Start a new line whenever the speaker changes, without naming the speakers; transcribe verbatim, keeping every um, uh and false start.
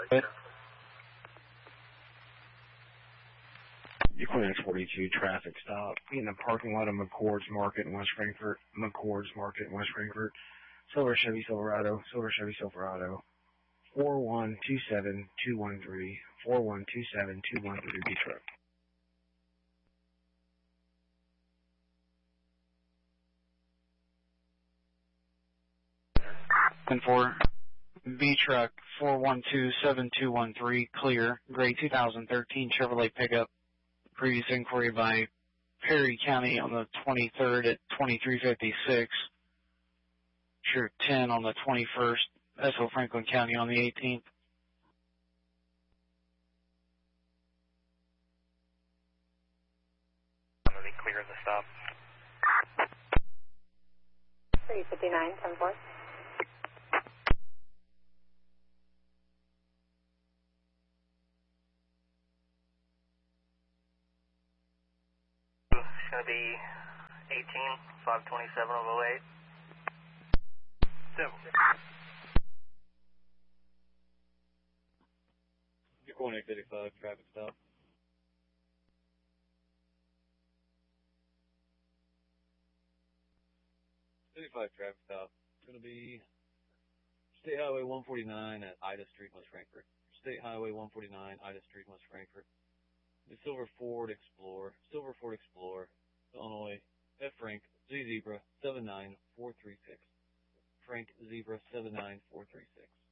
Equinox forty-two traffic stop in the parking lot of McCord's Market in West Frankfort. McCord's Market in West Frankfort. Silver Chevy Silverado. Silver Chevy Silverado. four one two seven two one three. four one two seven two one three B truck.
And for B truck four one two seven two one three, clear, gray two thousand thirteen Chevrolet pickup. Previous inquiry by Perry County on the twenty-third at twenty-three fifty-six. Sure, ten on the twenty-first, Esso Franklin County on the eighteenth.
I'm going to be clear of the stop.
three fifty-nine, ten four.
It's going to be eighteen, five twenty-seven oh eight. Seven.
Equinox eighty-five, traffic stop. eighty-five traffic stop. It's going to be State Highway one forty-nine at Ida Street, West Frankfort. State Highway one forty-nine, Ida Street, West Frankfort. The Silver Ford Explorer, Silver Ford Explorer, Illinois, F. Frank, Z Zebra seven nine four three six. Frank Zebra seven nine four three six.